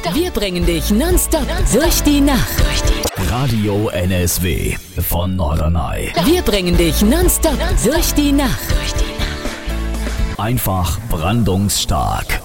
Wir bringen dich nonstop durch die Nacht. Radio NSW von Norderney. Wir bringen dich nonstop durch die Nacht. Einfach brandungsstark.